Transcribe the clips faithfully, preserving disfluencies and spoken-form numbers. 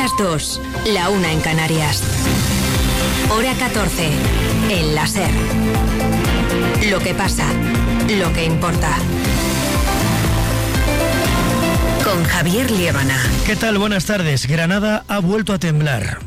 las dos, la una en Canarias. Hora catorce, en la SER. Lo que pasa, lo que importa. Con Javier Liébana. ¿Qué tal? Buenas tardes. Granada ha vuelto a temblar.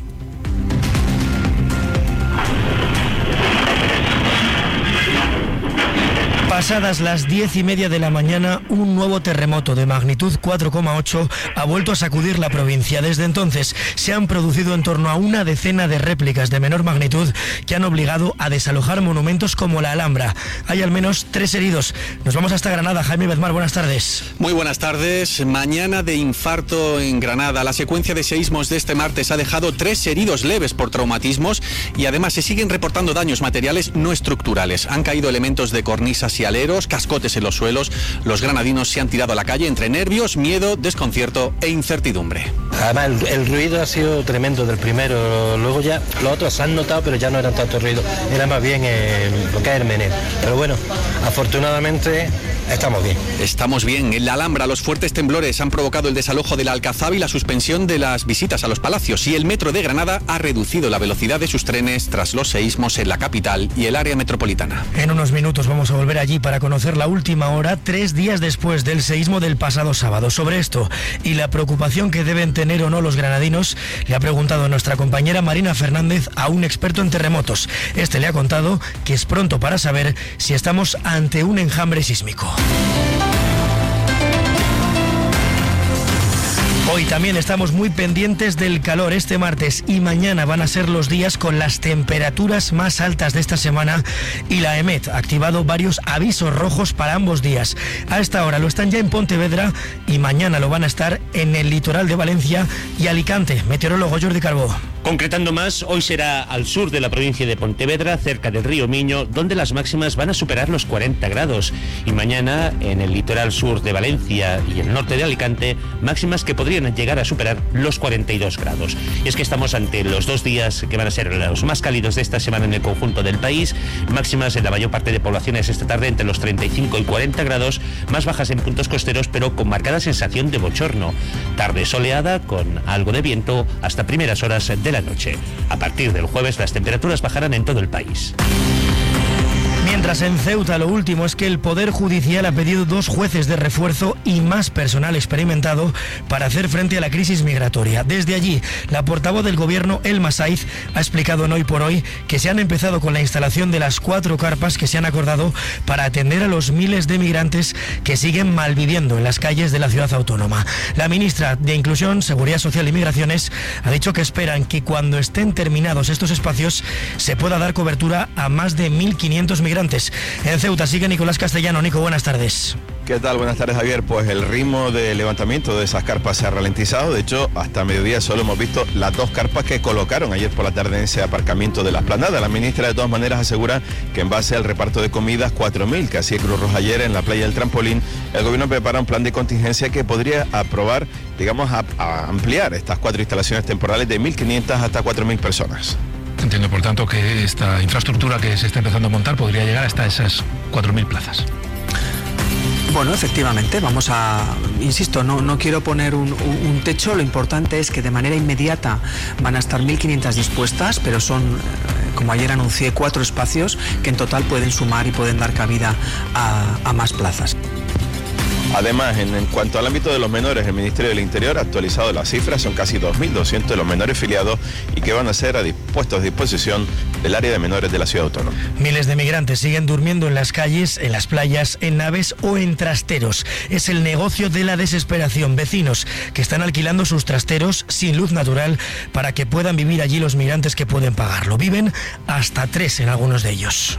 Pasadas las diez y media de la mañana, un nuevo terremoto de magnitud cuatro coma ocho ha vuelto a sacudir la provincia. Desde entonces se han producido en torno a una decena de réplicas de menor magnitud que han obligado a desalojar monumentos como la Alhambra. Hay al menos tres heridos. Nos vamos hasta Granada. Jaime Bedmar, buenas tardes. Muy buenas tardes. Mañana de infarto en Granada. La secuencia de seísmos de este martes ha dejado tres heridos leves por traumatismos y además se siguen reportando daños materiales no estructurales. Han caído elementos de cornisas y aleros, cascotes en los suelos. Los granadinos se han tirado a la calle entre nervios, miedo, desconcierto e incertidumbre. Además el, el ruido ha sido tremendo del primero, luego ya los otros se han notado, pero ya no eran tanto ruido, era más bien eh, lo que es el meneo. Pero bueno, afortunadamente estamos bien. Estamos bien. En la Alhambra los fuertes temblores han provocado el desalojo del Alcazaba y la suspensión de las visitas a los palacios, y el metro de Granada ha reducido la velocidad de sus trenes tras los seísmos en la capital y el área metropolitana. En unos minutos vamos a volver allí para conocer la última hora, tres días después del seísmo del pasado sábado. Sobre esto y la preocupación que deben tener o no los granadinos, le ha preguntado nuestra compañera Marina Fernández a un experto en terremotos. Este le ha contado que es pronto para saber si estamos ante un enjambre sísmico. Hoy también estamos muy pendientes del calor. Este martes y mañana van a ser los días con las temperaturas más altas de esta semana y la EMET ha activado varios avisos rojos para ambos días. A esta hora lo están ya en Pontevedra y mañana lo van a estar en el litoral de Valencia y Alicante. Meteorólogo Jordi Carbó. Concretando más, hoy será al sur de la provincia de Pontevedra, cerca del río Miño, donde las máximas van a superar los cuarenta grados. Y mañana, en el litoral sur de Valencia y el norte de Alicante, máximas que podrían llegar a superar los cuarenta y dos grados. Y es que estamos ante los dos días que van a ser los más cálidos de esta semana en el conjunto del país. Máximas en la mayor parte de poblaciones esta tarde entre los treinta y cinco y cuarenta grados, más bajas en puntos costeros, pero con marcada sensación de bochorno. Tarde soleada, con algo de viento, hasta primeras horas de la noche. A partir del jueves las temperaturas bajarán en todo el país. Mientras en Ceuta lo último es que el Poder Judicial ha pedido dos jueces de refuerzo y más personal experimentado para hacer frente a la crisis migratoria. Desde allí, la portavoz del gobierno, Elma Saiz, ha explicado en Hoy por Hoy que se han empezado con la instalación de las cuatro carpas que se han acordado para atender a los miles de migrantes que siguen malviviendo en las calles de la ciudad autónoma. La ministra de Inclusión, Seguridad Social y Migraciones ha dicho que esperan que cuando estén terminados estos espacios se pueda dar cobertura a más de mil quinientos migrantes. En Ceuta sigue Nicolás Castellano. Nico, buenas tardes. ¿Qué tal? Buenas tardes, Javier. Pues el ritmo de levantamiento de esas carpas se ha ralentizado. De hecho, hasta mediodía solo hemos visto las dos carpas que colocaron ayer por la tarde en ese aparcamiento de la Esplanada. La ministra de todas maneras asegura que en base al reparto de comidas cuatro mil que hacía Cruz Roja ayer en la playa del Trampolín, el gobierno prepara un plan de contingencia que podría aprobar, digamos, a, a ampliar estas cuatro instalaciones temporales de mil quinientas hasta cuatro mil personas. Entiendo, por tanto, que esta infraestructura que se está empezando a montar podría llegar hasta esas cuatro mil plazas. Bueno, efectivamente, vamos a, insisto, no, no quiero poner un, un, un techo, lo importante es que de manera inmediata van a estar mil quinientas dispuestas, pero son, como ayer anuncié, cuatro espacios que en total pueden sumar y pueden dar cabida a, a más plazas. Además, en, en cuanto al ámbito de los menores, el Ministerio del Interior ha actualizado las cifras, son casi dos mil doscientos de los menores filiados y que van a ser a puestos a disposición del área de menores de la ciudad autónoma. Miles de migrantes siguen durmiendo en las calles, en las playas, en naves o en trasteros. Es el negocio de la desesperación. Vecinos que están alquilando sus trasteros sin luz natural para que puedan vivir allí los migrantes que pueden pagarlo. Viven hasta tres en algunos de ellos.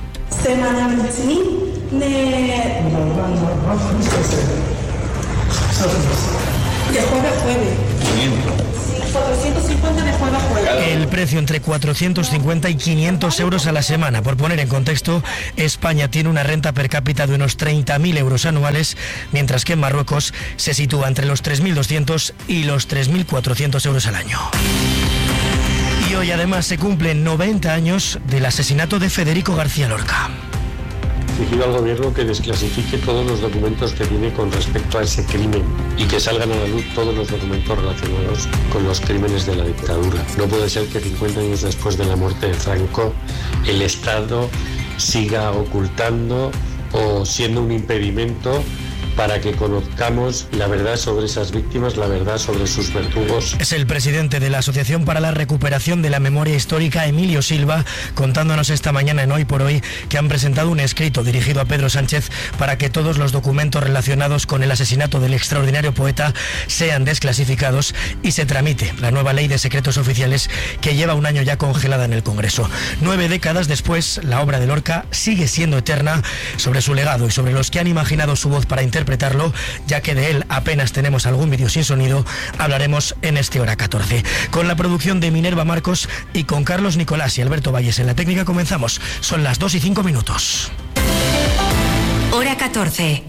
De jueves a jueves. cuatrocientos cincuenta de jueves a jueves. El precio entre cuatrocientos cincuenta y quinientos euros a la semana. Por poner en contexto, España tiene una renta per cápita de unos treinta mil euros anuales, mientras que en Marruecos se sitúa entre los tres mil doscientos y los tres mil cuatrocientos euros al año. Y hoy además se cumplen noventa años del asesinato de Federico García Lorca. Exigido al gobierno que desclasifique todos los documentos que tiene con respecto a ese crimen y que salgan a la luz todos los documentos relacionados con los crímenes de la dictadura. No puede ser que cincuenta años después de la muerte de Franco el Estado siga ocultando o siendo un impedimento para que conozcamos la verdad sobre esas víctimas, la verdad sobre sus verdugos. Es el presidente de la Asociación para la Recuperación de la Memoria Histórica, Emilio Silva, contándonos esta mañana en Hoy por Hoy que han presentado un escrito dirigido a Pedro Sánchez para que todos los documentos relacionados con el asesinato del extraordinario poeta sean desclasificados y se tramite la nueva ley de secretos oficiales que lleva un año ya congelada en el Congreso. Nueve décadas después, la obra de Lorca sigue siendo eterna. Sobre su legado y sobre los que han imaginado su voz para interpretar interpretarlo, ya que de él apenas tenemos algún vídeo sin sonido, hablaremos en este Hora catorce. Con la producción de Minerva Marcos y con Carlos Nicolás y Alberto Valles en la técnica comenzamos. Son las dos y cinco minutos. Hora catorce.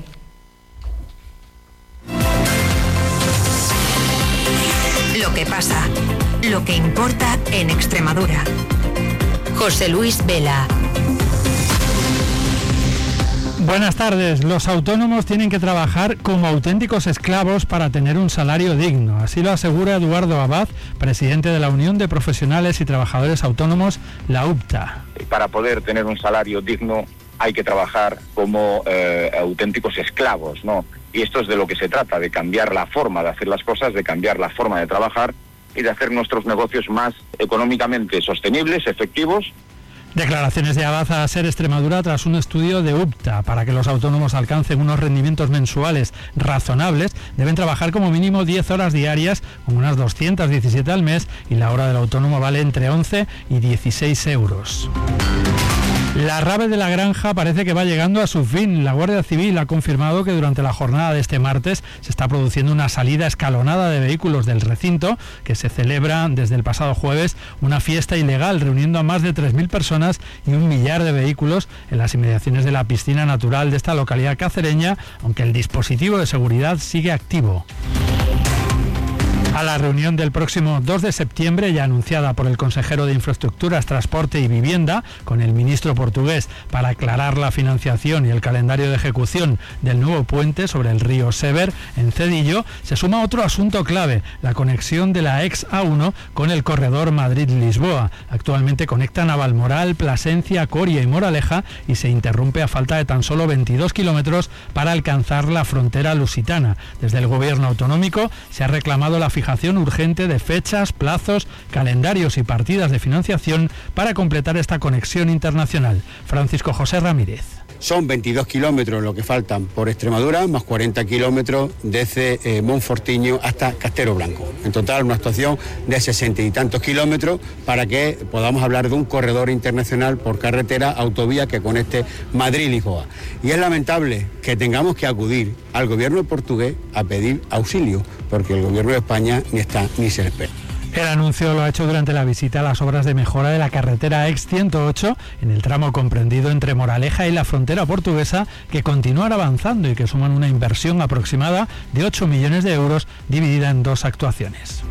Lo que pasa, lo que importa en Extremadura. José Luis Vela. Buenas tardes. Los autónomos tienen que trabajar como auténticos esclavos para tener un salario digno. Así lo asegura Eduardo Abad, presidente de la Unión de Profesionales y Trabajadores Autónomos, la U P T A. Para poder tener un salario digno hay que trabajar como eh, auténticos esclavos, ¿no? Y esto es de lo que se trata, de cambiar la forma de hacer las cosas, de cambiar la forma de trabajar y de hacer nuestros negocios más económicamente sostenibles, efectivos. Declaraciones de Abad a Ser Extremadura tras un estudio de U P T A. Para que los autónomos alcancen unos rendimientos mensuales razonables, deben trabajar como mínimo diez horas diarias, con unas doscientas diecisiete al mes, y la hora del autónomo vale entre once y dieciséis euros. La rave de la granja parece que va llegando a su fin. La Guardia Civil ha confirmado que durante la jornada de este martes se está produciendo una salida escalonada de vehículos del recinto, que se celebra desde el pasado jueves una fiesta ilegal reuniendo a más de tres mil personas y un millar de vehículos en las inmediaciones de la piscina natural de esta localidad cacereña, aunque el dispositivo de seguridad sigue activo. A la reunión del próximo dos de septiembre, ya anunciada por el consejero de Infraestructuras, Transporte y Vivienda, con el ministro portugués, para aclarar la financiación y el calendario de ejecución del nuevo puente sobre el río Sever, en Cedillo, se suma otro asunto clave, la conexión de la ex A uno con el corredor Madrid-Lisboa. Actualmente conecta Navalmoral, Plasencia, Coria y Moraleja y se interrumpe a falta de tan solo veintidós kilómetros para alcanzar la frontera lusitana. Desde el gobierno autonómico se ha reclamado la fijación urgente de fechas, plazos, calendarios y partidas de financiación para completar esta conexión internacional. Francisco José Ramírez. Son veintidós kilómetros lo que faltan por Extremadura, más cuarenta kilómetros desde eh, Monfortiño hasta Castero Blanco. En total, una actuación de sesenta y tantos kilómetros para que podamos hablar de un corredor internacional por carretera, autovía que conecte Madrid y Lisboa. Y es lamentable que tengamos que acudir al gobierno portugués a pedir auxilio, porque el gobierno de España ni está ni se le espera. El anuncio lo ha hecho durante la visita a las obras de mejora de la carretera ex ciento ocho en el tramo comprendido entre Moraleja y la frontera portuguesa, que continúan avanzando y que suman una inversión aproximada de ocho millones de euros dividida en dos actuaciones.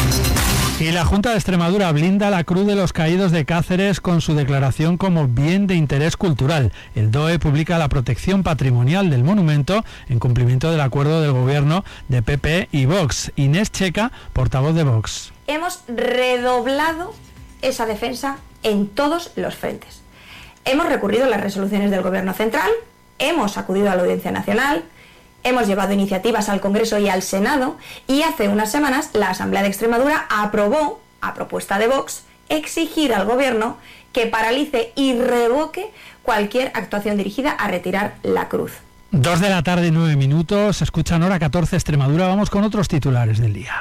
Y la Junta de Extremadura blinda la Cruz de los Caídos de Cáceres con su declaración como bien de interés cultural. El D O E publica la protección patrimonial del monumento en cumplimiento del acuerdo del gobierno de P P y Vox. Inés Checa, portavoz de Vox. Hemos redoblado esa defensa en todos los frentes. Hemos recurrido a las resoluciones del Gobierno Central, hemos acudido a la Audiencia Nacional, hemos llevado iniciativas al Congreso y al Senado, y hace unas semanas la Asamblea de Extremadura aprobó, a propuesta de Vox, exigir al Gobierno que paralice y revoque cualquier actuación dirigida a retirar la cruz. Dos de la tarde y nueve minutos, escuchan Hora catorce Extremadura. Vamos con otros titulares del día.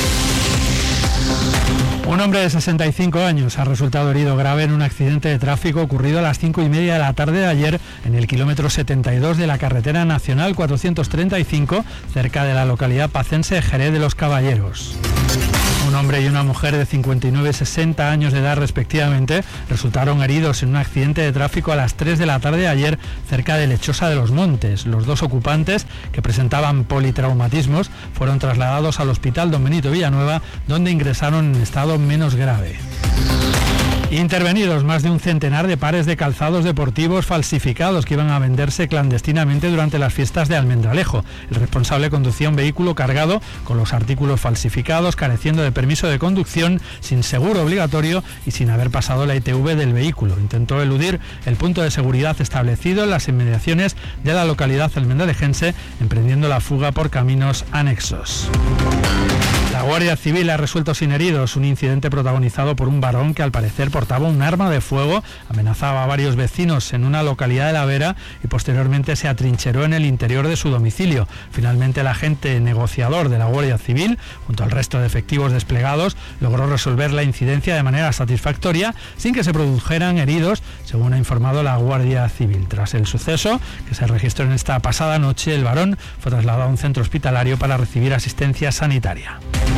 Un hombre de sesenta y cinco años ha resultado herido grave en un accidente de tráfico ocurrido a las cinco y media de la tarde de ayer en el kilómetro setenta y dos de la carretera nacional cuatrocientos treinta y cinco, cerca de la localidad pacense de Jerez de los Caballeros. Un hombre y una mujer de cincuenta y nueve y sesenta años de edad respectivamente resultaron heridos en un accidente de tráfico a las tres de la tarde de ayer cerca de Lechosa de los Montes. Los dos ocupantes, que presentaban politraumatismos, fueron trasladados al Hospital Don Benito Villanueva, donde ingresaron en estado menos grave. Intervenidos más de un centenar de pares de calzados deportivos falsificados que iban a venderse clandestinamente durante las fiestas de Almendralejo. El responsable conducía un vehículo cargado con los artículos falsificados, careciendo de permiso de conducción, sin seguro obligatorio y sin haber pasado la I T V del vehículo. Intentó eludir el punto de seguridad establecido en las inmediaciones de la localidad almendralejense, emprendiendo la fuga por caminos anexos. La Guardia Civil ha resuelto sin heridos un incidente protagonizado por un varón que al parecer portaba un arma de fuego, amenazaba a varios vecinos en una localidad de La Vera y posteriormente se atrincheró en el interior de su domicilio. Finalmente el agente negociador de la Guardia Civil, junto al resto de efectivos desplegados, logró resolver la incidencia de manera satisfactoria sin que se produjeran heridos, según ha informado la Guardia Civil. Tras el suceso, que se registró en esta pasada noche, el varón fue trasladado a un centro hospitalario para recibir asistencia sanitaria.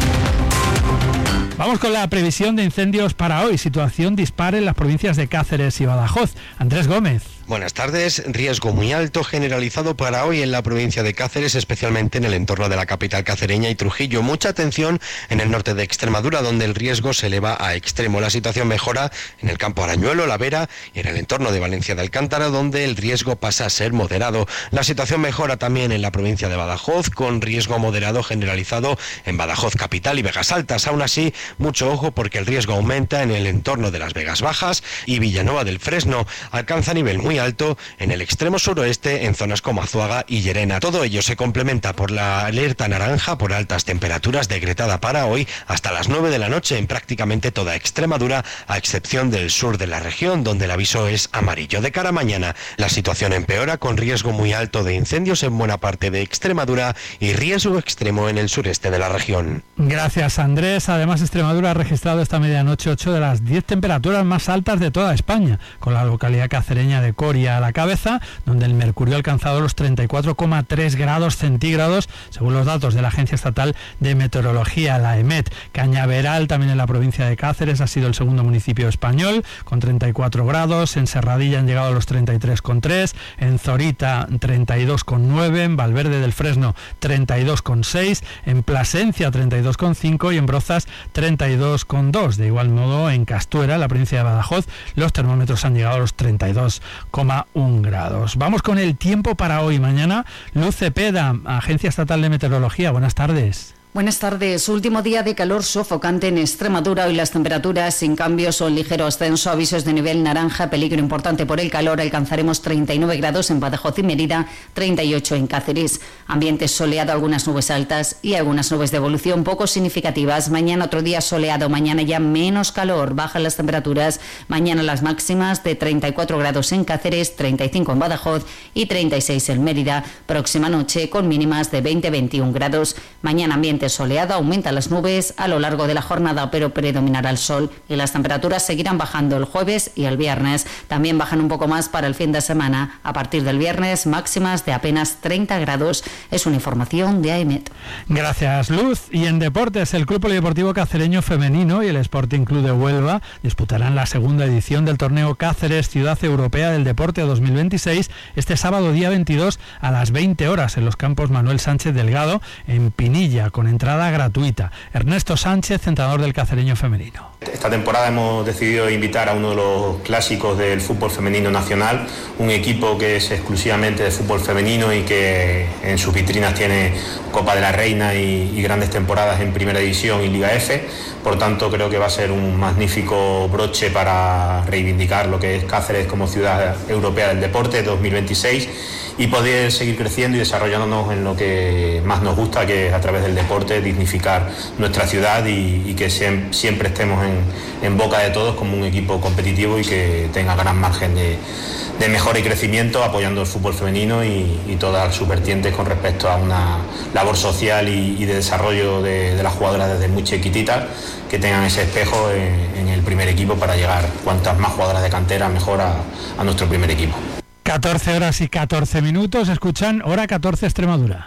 Vamos con la previsión de incendios para hoy. Situación dispar en las provincias de Cáceres y Badajoz. Andrés Gómez. Buenas tardes. Riesgo muy alto generalizado para hoy en la provincia de Cáceres, especialmente en el entorno de la capital cacereña y Trujillo. Mucha atención en el norte de Extremadura, donde el riesgo se eleva a extremo. La situación mejora en el campo Arañuelo, La Vera y en el entorno de Valencia de Alcántara, donde el riesgo pasa a ser moderado. La situación mejora también en la provincia de Badajoz, con riesgo moderado generalizado en Badajoz capital y Vegas Altas. Aún así, mucho ojo porque el riesgo aumenta en el entorno de las Vegas Bajas y Villanueva del Fresno. Alcanza nivel muy alto en el extremo suroeste en zonas como Azuaga y Llerena. Todo ello se complementa por la alerta naranja por altas temperaturas decretada para hoy hasta las nueve de la noche en prácticamente toda Extremadura, a excepción del sur de la región, donde el aviso es amarillo. De cara a mañana, la situación empeora con riesgo muy alto de incendios en buena parte de Extremadura y riesgo extremo en el sureste de la región. Gracias, Andrés. Además, Extremadura ha registrado esta medianoche ocho de las diez temperaturas más altas de toda España, con la localidad cacereña de Coria a la cabeza, donde el mercurio ha alcanzado los treinta y cuatro coma tres grados centígrados, según los datos de la Agencia Estatal de Meteorología, la EMET. Cañaveral, también en la provincia de Cáceres, ha sido el segundo municipio español, con treinta y cuatro grados. En Serradilla han llegado a los treinta y tres coma tres, en Zorita treinta y dos coma nueve, en Valverde del Fresno treinta y dos coma seis, en Plasencia treinta y dos coma cinco y en Brozas treinta y dos coma dos. De igual modo, en Castuera, la provincia de Badajoz, los termómetros han llegado a los treinta y dos coma uno grados. Vamos con el tiempo para hoy. Mañana, Luz Cepeda, Agencia Estatal de Meteorología. Buenas tardes. Buenas tardes. Último día de calor sofocante en Extremadura. Hoy las temperaturas sin cambios o ligero ascenso. Avisos de nivel naranja, peligro importante por el calor. Alcanzaremos treinta y nueve grados en Badajoz y Mérida, treinta y ocho en Cáceres. Ambiente soleado, algunas nubes altas y algunas nubes de evolución poco significativas. Mañana otro día soleado, mañana ya menos calor. Bajan las temperaturas. Mañana las máximas de treinta y cuatro grados en Cáceres, treinta y cinco en Badajoz y treinta y seis en Mérida. Próxima noche con mínimas de veinte a veintiún grados. Mañana ambiente soleado, aumentan las nubes a lo largo de la jornada, pero predominará el sol y las temperaturas seguirán bajando el jueves y el viernes. También bajan un poco más para el fin de semana. A partir del viernes, máximas de apenas treinta grados. Es una información de AEMET. Gracias, Luz. Y en deportes, el Club Polideportivo Cacereño Femenino y el Sporting Club de Huelva disputarán la segunda edición del torneo Cáceres Ciudad Europea del Deporte dos mil veintiséis este sábado día veintidós a las veinte horas en los campos Manuel Sánchez Delgado en Pinilla, con entrada gratuita. Ernesto Sánchez, entrenador del Cacereño Femenino. Esta temporada hemos decidido invitar a uno de los clásicos del fútbol femenino nacional, un equipo que es exclusivamente de fútbol femenino y que en sus vitrinas tiene Copa de la Reina y, y grandes temporadas en Primera División y Liga F. Por tanto, creo que va a ser un magnífico broche para reivindicar lo que es Cáceres como ciudad europea del deporte dos mil veintiséis y poder seguir creciendo y desarrollándonos en lo que más nos gusta, que es a través del deporte dignificar nuestra ciudad y, y que siem, siempre estemos en, en boca de todos como un equipo competitivo y que tenga gran margen de, de mejora y crecimiento, apoyando el fútbol femenino y, y todas sus vertientes con respecto a una labor social y, y de desarrollo de, de las jugadoras desde muy chiquititas, que tengan ese espejo en, en el primer equipo para llegar cuantas más jugadoras de cantera mejor a, a nuestro primer equipo. catorce horas y catorce minutos, escuchan Hora catorce Extremadura.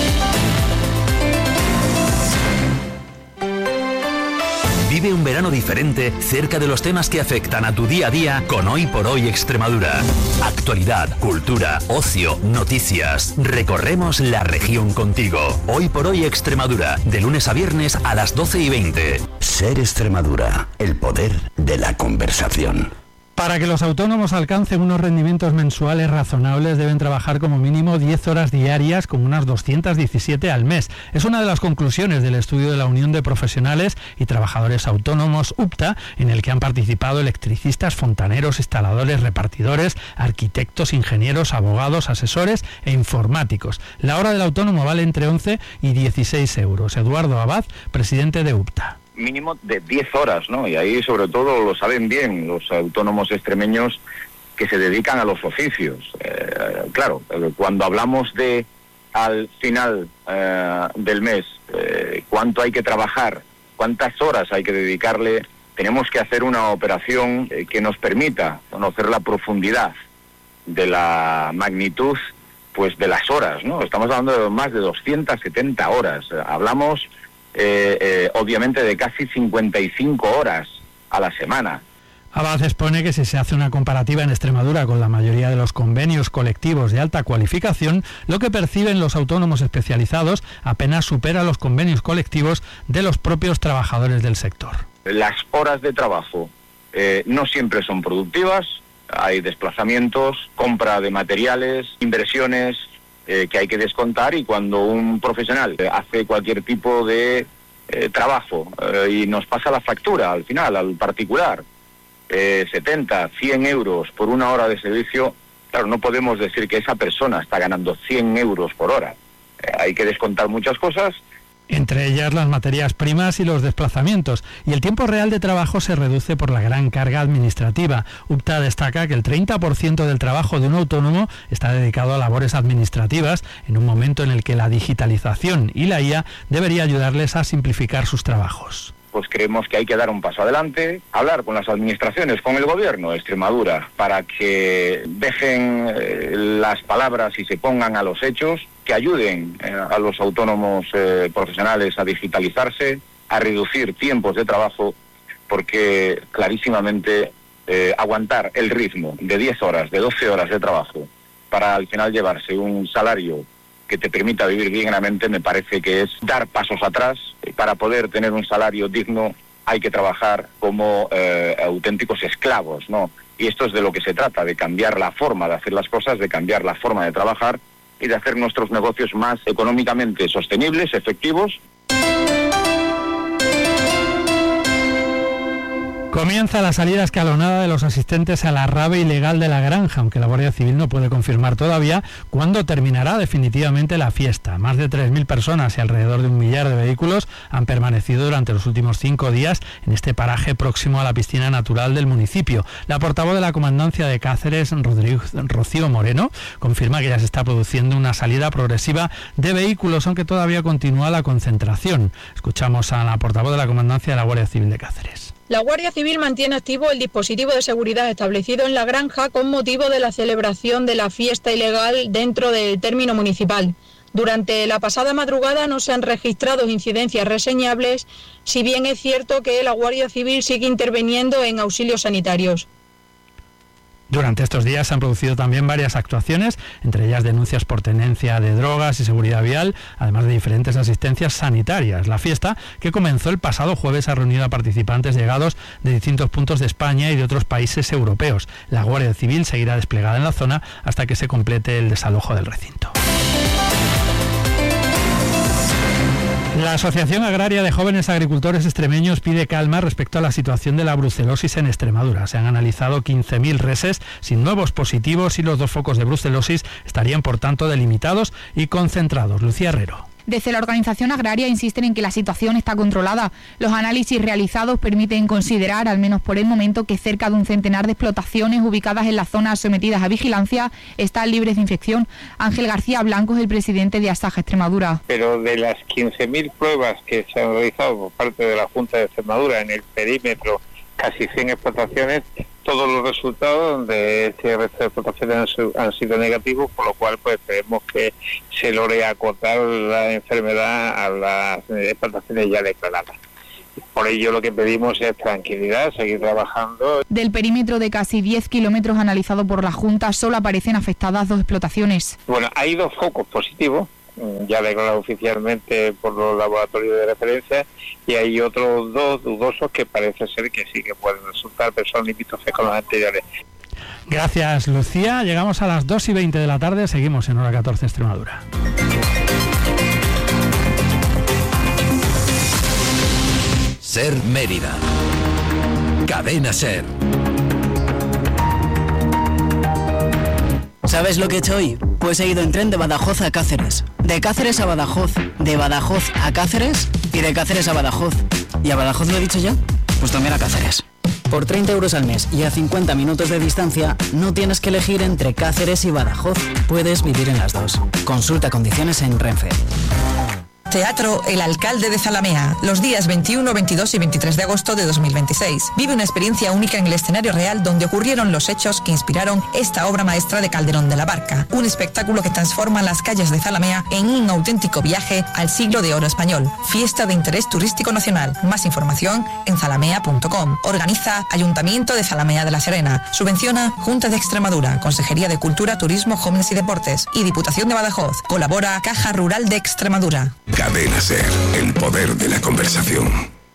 Vive un verano diferente cerca de los temas que afectan a tu día a día con Hoy por Hoy Extremadura. Actualidad, cultura, ocio, noticias. Recorremos la región contigo. Hoy por Hoy Extremadura, de lunes a viernes a las doce y veinte. Ser Extremadura, el poder de la conversación. Para que los autónomos alcancen unos rendimientos mensuales razonables deben trabajar como mínimo diez horas diarias, con unas doscientas diecisiete al mes. Es una de las conclusiones del estudio de la Unión de Profesionales y Trabajadores Autónomos UPTA, en el que han participado electricistas, fontaneros, instaladores, repartidores, arquitectos, ingenieros, abogados, asesores e informáticos. La hora del autónomo vale entre once y dieciséis euros. Eduardo Abad, presidente de UPTA. Mínimo de diez horas, ¿no? Y ahí sobre todo lo saben bien los autónomos extremeños que se dedican a los oficios. Eh, claro, cuando hablamos de al final eh, del mes, eh, cuánto hay que trabajar, cuántas horas hay que dedicarle, tenemos que hacer una operación eh, que nos permita conocer la profundidad de la magnitud, pues de las horas, ¿no? Estamos hablando de más de doscientas setenta horas. Hablamos Eh, eh, obviamente de casi cincuenta y cinco horas a la semana. Abad expone que si se hace una comparativa en Extremadura con la mayoría de los convenios colectivos de alta cualificación, lo que perciben los autónomos especializados apenas supera los convenios colectivos de los propios trabajadores del sector. Las horas de trabajo eh, no siempre son productivas, hay desplazamientos, compra de materiales, inversiones Eh, que hay que descontar, y cuando un profesional eh, hace cualquier tipo de eh, trabajo eh, y nos pasa la factura al final, al particular, eh, setenta, cien euros por una hora de servicio, claro, no podemos decir que esa persona está ganando cien euros por hora. Eh, hay que descontar muchas cosas. Entre ellas las materias primas y los desplazamientos, y el tiempo real de trabajo se reduce por la gran carga administrativa. UPTA destaca que el treinta por ciento del trabajo de un autónomo está dedicado a labores administrativas, en un momento en el que la digitalización y la I A debería ayudarles a simplificar sus trabajos. Pues creemos que hay que dar un paso adelante, hablar con las administraciones, con el gobierno de Extremadura, para que dejen eh, las palabras y se pongan a los hechos, que ayuden eh, a los autónomos eh, profesionales a digitalizarse, a reducir tiempos de trabajo, porque clarísimamente eh, aguantar el ritmo de diez horas, de doce horas de trabajo, para al final llevarse un salario que te permita vivir dignamente, me parece que es dar pasos atrás. Para poder tener un salario digno hay que trabajar como eh, auténticos esclavos, ¿no? Y esto es de lo que se trata, de cambiar la forma de hacer las cosas, de cambiar la forma de trabajar y de hacer nuestros negocios más económicamente sostenibles, efectivos. Comienza la salida escalonada de los asistentes a la rave ilegal de la granja, aunque la Guardia Civil no puede confirmar todavía cuándo terminará definitivamente la fiesta. Más de tres mil personas y alrededor de un millar de vehículos han permanecido durante los últimos cinco días en este paraje próximo a la piscina natural del municipio. La portavoz de la Comandancia de Cáceres, Rodrigo, Rocío Moreno, confirma que ya se está produciendo una salida progresiva de vehículos, aunque todavía continúa la concentración. Escuchamos a la portavoz de la Comandancia de la Guardia Civil de Cáceres. La Guardia Civil mantiene activo el dispositivo de seguridad establecido en la granja con motivo de la celebración de la fiesta ilegal dentro del término municipal. Durante la pasada madrugada no se han registrado incidencias reseñables, si bien es cierto que la Guardia Civil sigue interviniendo en auxilios sanitarios. Durante estos días se han producido también varias actuaciones, entre ellas denuncias por tenencia de drogas y seguridad vial, además de diferentes asistencias sanitarias. La fiesta, que comenzó el pasado jueves, ha reunido a participantes llegados de distintos puntos de España y de otros países europeos. La Guardia Civil seguirá desplegada en la zona hasta que se complete el desalojo del recinto. La Asociación Agraria de Jóvenes Agricultores Extremeños pide calma respecto a la situación de la brucelosis en Extremadura. Se han analizado quince mil reses sin nuevos positivos y los dos focos de brucelosis estarían, por tanto, delimitados y concentrados. Lucía Herrero. Desde la organización agraria insisten en que la situación está controlada. Los análisis realizados permiten considerar, al menos por el momento, que cerca de un centenar de explotaciones ubicadas en las zonas sometidas a vigilancia están libres de infección. Ángel García Blanco es el presidente de Asaja Extremadura. Pero de las quince mil pruebas que se han realizado por parte de la Junta de Extremadura en el perímetro, casi cien explotaciones, todos los resultados de este resto de explotaciones han, han sido negativos, por lo cual pues esperemos que se logre acotar la enfermedad a las explotaciones ya declaradas. Por ello lo que pedimos es tranquilidad, seguir trabajando. Del perímetro de casi diez kilómetros analizado por la Junta, solo aparecen afectadas dos explotaciones. Bueno, hay dos focos positivos, ya declarado oficialmente por los laboratorios de referencia, y hay otros dos dudosos que parece ser que sí que pueden resultar, pero son limítrofes con los anteriores. Gracias, Lucía. Llegamos a las dos y veinte de la tarde, seguimos en Hora catorce Extremadura. Ser Mérida. Cadena Ser. ¿Sabes lo que he hecho hoy? Pues he ido en tren de Badajoz a Cáceres, de Cáceres a Badajoz, de Badajoz a Cáceres y de Cáceres a Badajoz. ¿Y a Badajoz lo he dicho ya? Pues también a Cáceres. Por treinta euros al mes y a cincuenta minutos de distancia, no tienes que elegir entre Cáceres y Badajoz. Puedes vivir en las dos. Consulta condiciones en Renfe. Teatro El Alcalde de Zalamea, los días veintiuno, veintidós y veintitrés de agosto de dos mil veintiséis. Vive una experiencia única en el escenario real donde ocurrieron los hechos que inspiraron esta obra maestra de Calderón de la Barca. Un espectáculo que transforma las calles de Zalamea en un auténtico viaje al siglo de oro español. Fiesta de interés turístico nacional. Más información en zalamea punto com. Organiza Ayuntamiento de Zalamea de la Serena. Subvenciona Junta de Extremadura, Consejería de Cultura, Turismo, Jóvenes y Deportes y Diputación de Badajoz. Colabora Caja Rural de Extremadura. Cadena Ser, el poder de la conversación.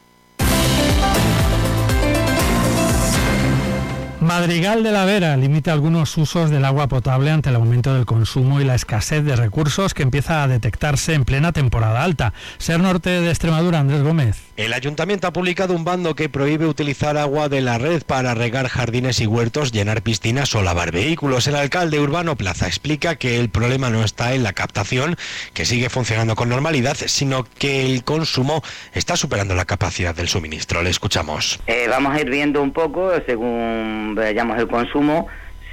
Madrigal de la Vera limita algunos usos del agua potable ante el aumento del consumo y la escasez de recursos que empieza a detectarse en plena temporada alta. Ser Norte de Extremadura, Andrés Gómez. El ayuntamiento ha publicado un bando que prohíbe utilizar agua de la red para regar jardines y huertos, llenar piscinas o lavar vehículos. El alcalde Urbano Plaza explica que el problema no está en la captación, que sigue funcionando con normalidad, sino que el consumo está superando la capacidad del suministro. Le escuchamos. Eh, vamos a ir viendo un poco, según veamos el consumo,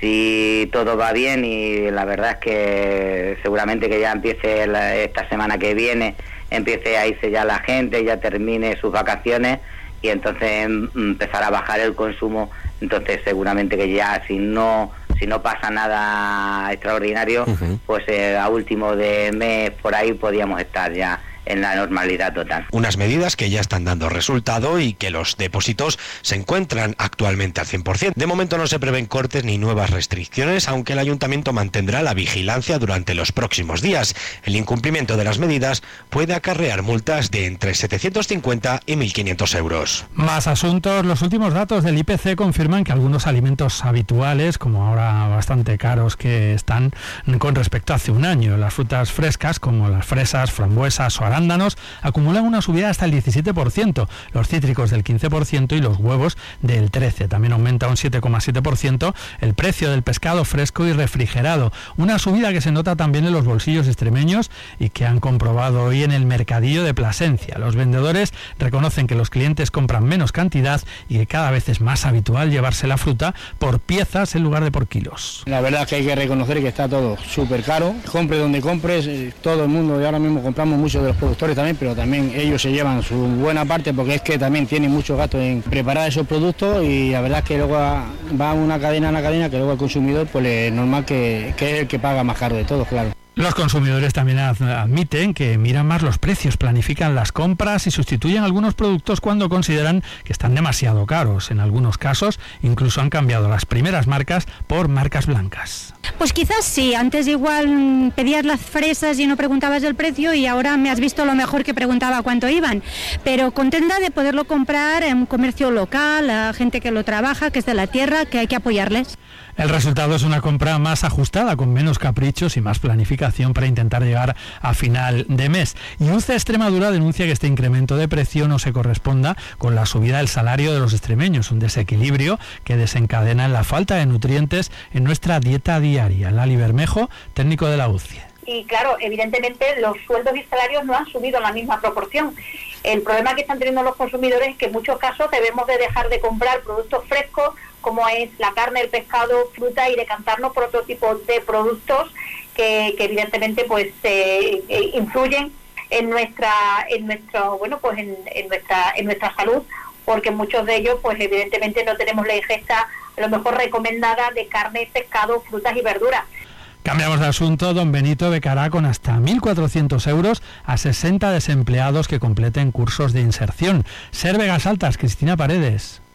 si todo va bien, y la verdad es que seguramente que ya empiece la, esta semana que viene, empiece a irse ya la gente, ya termine sus vacaciones y entonces empezar a bajar el consumo. Entonces seguramente que ya si no si no pasa nada extraordinario, uh-huh. pues eh, a último de mes por ahí podíamos estar ya en la normalidad total. Unas medidas que ya están dando resultado y que los depósitos se encuentran actualmente al cien por ciento. De momento no se prevén cortes ni nuevas restricciones, aunque el ayuntamiento mantendrá la vigilancia durante los próximos días. El incumplimiento de las medidas puede acarrear multas de entre setecientos cincuenta y mil quinientos euros. Más asuntos. Los últimos datos del I P C confirman que algunos alimentos habituales, como ahora bastante caros que están con respecto a hace un año, las frutas frescas como las fresas, frambuesas o arándanos acumulan una subida hasta el diecisiete por ciento, los cítricos del quince por ciento y los huevos del trece por ciento. También aumenta un siete coma siete por ciento el precio del pescado fresco y refrigerado, una subida que se nota también en los bolsillos extremeños y que han comprobado hoy en el mercadillo de Plasencia. Los vendedores reconocen que los clientes compran menos cantidad y que cada vez es más habitual llevarse la fruta por piezas en lugar de por kilos. La verdad es que hay que reconocer que está todo súper caro. Compre donde compres, todo el mundo, y ahora mismo compramos mucho de los productores también, pero también ellos se llevan su buena parte porque es que también tienen mucho gasto en preparar esos productos, y la verdad es que luego va una cadena a una cadena que luego el consumidor pues es normal que, que es el que paga más caro de todos, claro. Los consumidores también admiten que miran más los precios, planifican las compras y sustituyen algunos productos cuando consideran que están demasiado caros. En algunos casos incluso han cambiado las primeras marcas por marcas blancas. Pues quizás sí, antes igual pedías las fresas y no preguntabas el precio y ahora me has visto lo mejor que preguntaba cuánto iban, pero contenta de poderlo comprar en un comercio local, a gente que lo trabaja, que es de la tierra, que hay que apoyarles. El resultado es una compra más ajustada, con menos caprichos y más planificación para intentar llegar a final de mes. Y U C E Extremadura denuncia que este incremento de precio no se corresponda con la subida del salario de los extremeños, un desequilibrio que desencadena en la falta de nutrientes en nuestra dieta diaria. Lali Bermejo, técnico de la U C E. Y claro, evidentemente los sueldos y salarios no han subido en la misma proporción. El problema que están teniendo los consumidores es que en muchos casos debemos de dejar de comprar productos frescos, como es la carne, el pescado, fruta, y decantarnos por otro tipo de productos que, que evidentemente pues eh, eh, influyen en nuestra, en nuestro, bueno pues en, en nuestra, en nuestra salud, porque muchos de ellos pues evidentemente no tenemos la ingesta a lo mejor recomendada de carne, pescado, frutas y verduras. Cambiamos de asunto. Don Benito becará con hasta mil cuatrocientos euros a sesenta desempleados que completen cursos de inserción. Ser Vegas Altas, Cristina Paredes.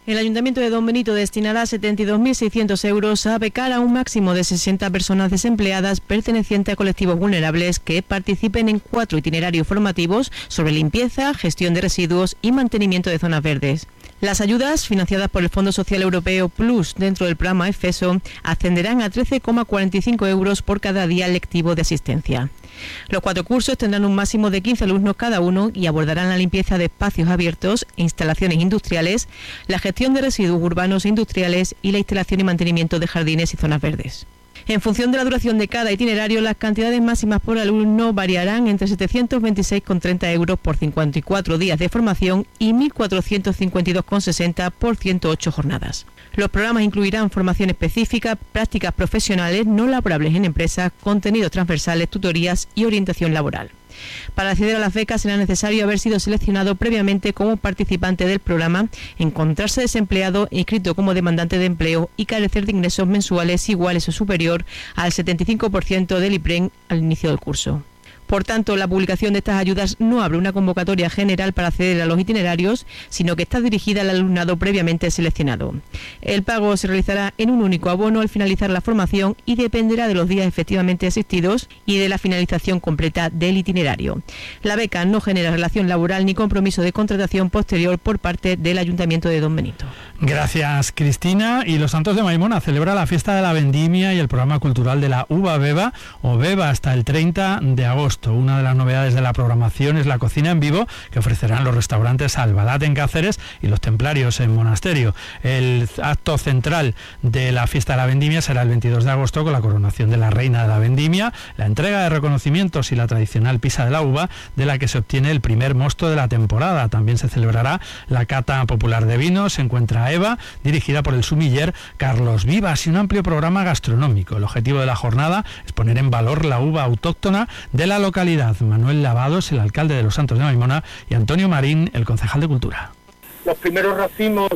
El Ayuntamiento de Don Benito destinará setenta y dos mil seiscientos euros a becar a un máximo de sesenta personas desempleadas pertenecientes a colectivos vulnerables que participen en cuatro itinerarios formativos sobre limpieza, gestión de residuos y mantenimiento de zonas verdes. Las ayudas, financiadas por el Fondo Social Europeo Plus dentro del programa EFESO, ascenderán a trece coma cuarenta y cinco euros por cada día lectivo de asistencia. Los cuatro cursos tendrán un máximo de quince alumnos cada uno y abordarán la limpieza de espacios abiertos e instalaciones industriales, la gestión de residuos urbanos e industriales y la instalación y mantenimiento de jardines y zonas verdes. En función de la duración de cada itinerario, las cantidades máximas por alumno variarán entre setecientos veintiséis coma treinta euros por cincuenta y cuatro días de formación y mil cuatrocientos cincuenta y dos coma sesenta por ciento ocho jornadas. Los programas incluirán formación específica, prácticas profesionales no laborables en empresas, contenidos transversales, tutorías y orientación laboral. Para acceder a las becas será necesario haber sido seleccionado previamente como participante del programa, encontrarse desempleado, inscrito como demandante de empleo y carecer de ingresos mensuales iguales o superior al setenta y cinco por ciento del IPREN al inicio del curso. Por tanto, la publicación de estas ayudas no abre una convocatoria general para acceder a los itinerarios, sino que está dirigida al alumnado previamente seleccionado. El pago se realizará en un único abono al finalizar la formación y dependerá de los días efectivamente asistidos y de la finalización completa del itinerario. La beca no genera relación laboral ni compromiso de contratación posterior por parte del Ayuntamiento de Don Benito. Gracias, Cristina. Y Los Santos de Maimona celebra la fiesta de la vendimia y el programa cultural de la uva beba o beba hasta el treinta de agosto. Una de las novedades de la programación es la cocina en vivo que ofrecerán los restaurantes Albalat en Cáceres y Los Templarios en Monasterio. El acto central de la fiesta de la vendimia será el veintidós de agosto con la coronación de la reina de la vendimia, la entrega de reconocimientos y la tradicional pisa de la uva de la que se obtiene el primer mosto de la temporada. También se celebrará la cata popular de vinos. Se encuentra Eva, dirigida por el sumiller Carlos Vivas, y un amplio programa gastronómico. El objetivo de la jornada es poner en valor la uva autóctona de la localidad. Manuel Lavados, el alcalde de Los Santos de Maimona, y Antonio Marín, el concejal de Cultura. Los primeros racimos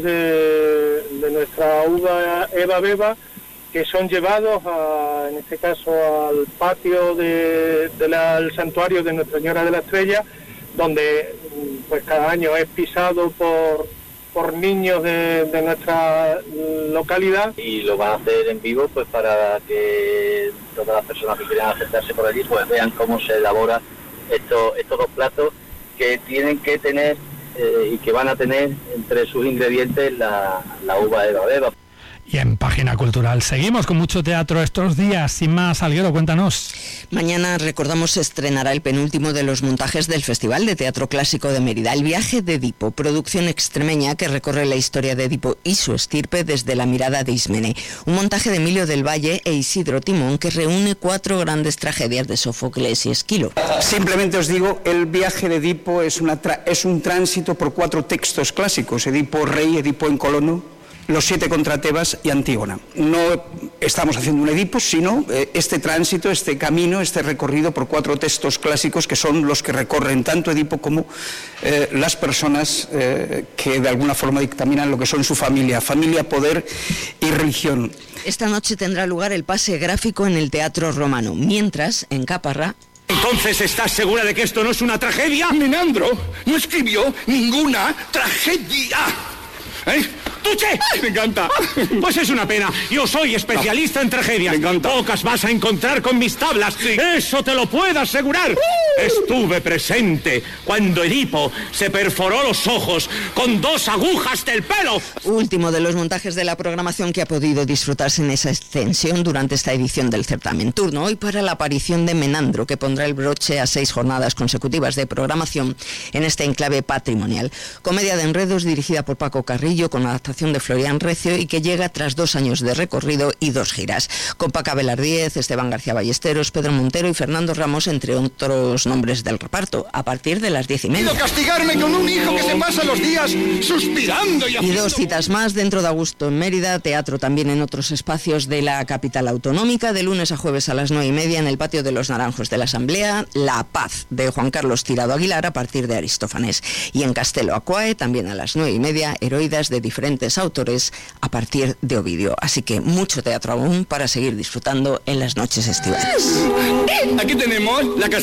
de, de nuestra uva Eva Beba, que son llevados, a, en este caso, al patio de, de la, del santuario de Nuestra Señora de la Estrella, donde pues cada año es pisado por por niños de, de nuestra localidad. Y lo van a hacer en vivo pues para que todas las personas que quieran acercarse por allí pues vean cómo se elabora estos, estos dos platos que tienen que tener eh, y que van a tener entre sus ingredientes la, la uva Eva Beba. Y en Página Cultural seguimos con mucho teatro estos días. Sin más, Alguero, cuéntanos. Mañana, recordamos, se estrenará el penúltimo de los montajes del Festival de Teatro Clásico de Mérida, El viaje de Edipo, producción extremeña que recorre la historia de Edipo y su estirpe desde la mirada de Ismene. Un montaje de Emilio del Valle e Isidro Timón que reúne cuatro grandes tragedias de Sófocles y Esquilo. Simplemente os digo, el viaje de Edipo es, una tra- es un tránsito por cuatro textos clásicos: Edipo rey, Edipo en Colono, Los siete contra Tebas y Antígona. No estamos haciendo un Edipo, sino eh, este tránsito, este camino, este recorrido por cuatro textos clásicos que son los que recorren tanto Edipo como eh, las personas eh, que de alguna forma dictaminan lo que son su familia, familia, poder y religión. Esta noche tendrá lugar el pase gráfico en el Teatro Romano, mientras, en Caparra... ¿Entonces estás segura de que esto no es una tragedia? Menandro no escribió ninguna tragedia. ¿Eh? ¡Tuche! Me encanta. Pues es una pena. Yo soy especialista en tragedias. Me encanta. Pocas vas a encontrar con mis tablas. Sí. Eso te lo puedo asegurar. Uh. Estuve presente cuando Edipo se perforó los ojos con dos agujas del pelo. Último de los montajes de la programación que ha podido disfrutarse en esa extensión durante esta edición del certamen. Turno hoy para la aparición de Menandro, que pondrá el broche a seis jornadas consecutivas de programación en este enclave patrimonial. Comedia de enredos dirigida por Paco Carrillo, con adaptación de Florian Recio, y que llega tras dos años de recorrido y dos giras, con Paca Velardiez, Esteban García Ballesteros, Pedro Montero y Fernando Ramos, entre otros nombres del reparto, a partir de las diez y media. Castigarme con un hijo que se pasa los días suspirando y haciendo... Y dos citas más dentro de agosto en Mérida, teatro también en otros espacios de la capital autonómica, de lunes a jueves a las nueve y media en el patio de los Naranjos de la Asamblea, La Paz, de Juan Carlos Tirado Aguilar, a partir de Aristófanes, y en Castelo Aquae, también a las nueve y media, Heroidas de diferentes autores, a partir de Ovidio. Así que mucho teatro aún para seguir disfrutando en las noches estivales. Aquí tenemos la casa de Severo.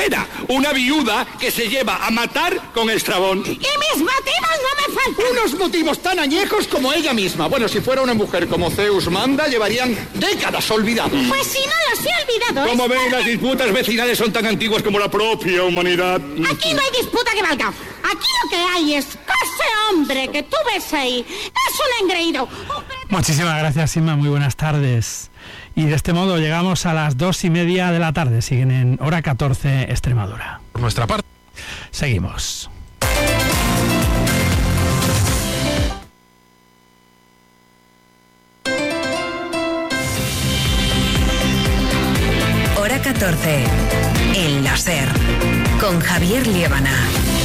Espera, una viuda que se lleva a matar con Estrabón. Y mis motivos no me faltan. Unos motivos tan añejos como ella misma. Bueno, si fuera una mujer como Zeus manda, llevarían décadas olvidados. Pues si no los he olvidado. Como es ven, porque... las disputas vecinales son tan antiguas como la propia humanidad. Aquí no hay disputa que valga. Aquí lo que hay es que ese hombre que tú ves ahí es un engreído. Muchísimas gracias, Inma. Muy buenas tardes. Y de este modo llegamos a las dos y media de la tarde. Siguen en Hora catorce, Extremadura. Por nuestra parte. Seguimos. Hora catorce. El láser. Con Javier Liébana.